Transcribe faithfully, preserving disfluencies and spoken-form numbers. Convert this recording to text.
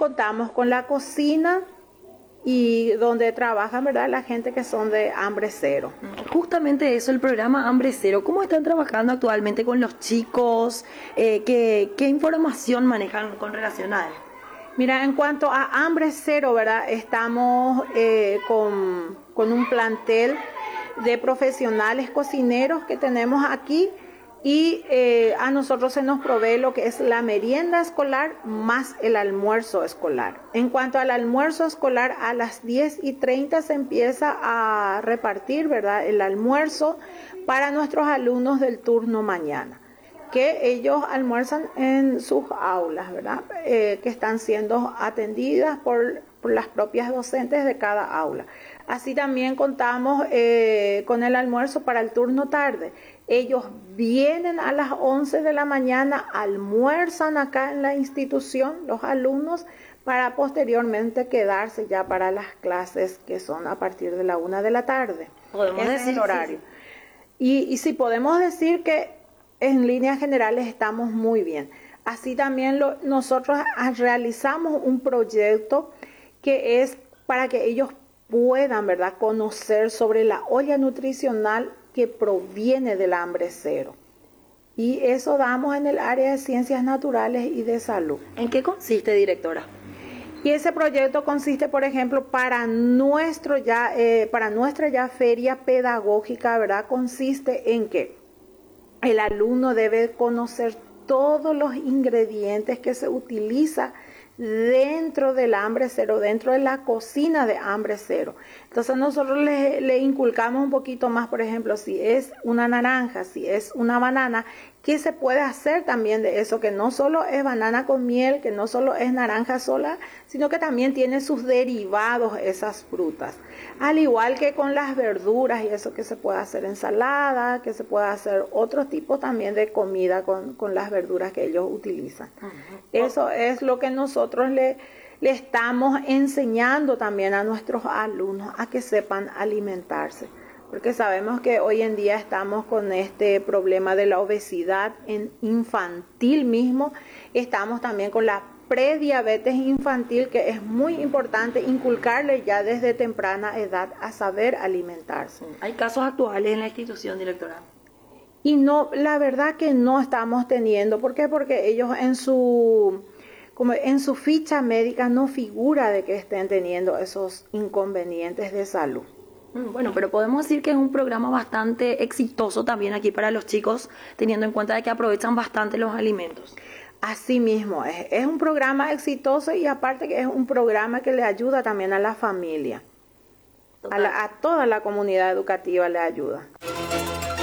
contamos con la cocina y donde trabajan, ¿verdad?, la gente que son de Hambre Cero. Justamente eso, el programa Hambre Cero. ¿Cómo están trabajando actualmente con los chicos? Eh, ¿qué, ¿Qué información manejan con relación a él? Mira, en cuanto a Hambre Cero, ¿verdad?, estamos eh, con, con un plantel de profesionales cocineros que tenemos aquí. Y eh, a nosotros se nos provee lo que es la merienda escolar más el almuerzo escolar. En cuanto al almuerzo escolar, a las diez y treinta se empieza a repartir, ¿verdad?, el almuerzo para nuestros alumnos del turno mañana, que ellos almuerzan en sus aulas, ¿verdad?, eh, que están siendo atendidas por, por las propias docentes de cada aula. Así también contamos eh, con el almuerzo para el turno tarde. Ellos vienen a las once de la mañana, almuerzan acá en la institución, los alumnos, para posteriormente quedarse ya para las clases que son a partir de la una de la tarde. Podemos Ese decir es el horario. sí. Y, y sí, podemos decir que en líneas generales estamos muy bien. Así también lo, nosotros realizamos un proyecto que es para que ellos puedan, ¿verdad?, conocer sobre la olla nutricional que proviene del Hambre Cero. Y eso damos en el área de ciencias naturales y de salud. ¿En qué consiste, directora? Y ese proyecto consiste, por ejemplo, para nuestro ya, eh, para nuestra ya feria pedagógica, ¿verdad?, consiste en que el alumno debe conocer todos los ingredientes que se utilizan dentro del Hambre Cero, dentro de la cocina de Hambre Cero. Entonces nosotros le, le inculcamos un poquito más, por ejemplo, si es una naranja, si es una banana, ¿qué se puede hacer también de eso? Que no solo es banana con miel, que no solo es naranja sola, sino que también tiene sus derivados esas frutas. Al igual que con las verduras y eso, que se puede hacer ensalada, que se puede hacer otro tipo también de comida con, con las verduras que ellos utilizan. Uh-huh. Eso es lo que nosotros le, le estamos enseñando también a nuestros alumnos, a que sepan alimentarse. Porque sabemos que hoy en día estamos con este problema de la obesidad en infantil mismo. Estamos también con la prediabetes infantil, que es muy importante inculcarle ya desde temprana edad a saber alimentarse. ¿Hay casos actuales en la institución, directora? Y no, la verdad que no estamos teniendo. ¿Por qué? Porque ellos en su, como en su ficha médica no figura de que estén teniendo esos inconvenientes de salud. Bueno, pero podemos decir que es un programa bastante exitoso también aquí para los chicos, teniendo en cuenta de que aprovechan bastante los alimentos. Así mismo, es, es un programa exitoso y aparte que es un programa que le ayuda también a la familia, a, la, a toda la comunidad educativa le ayuda.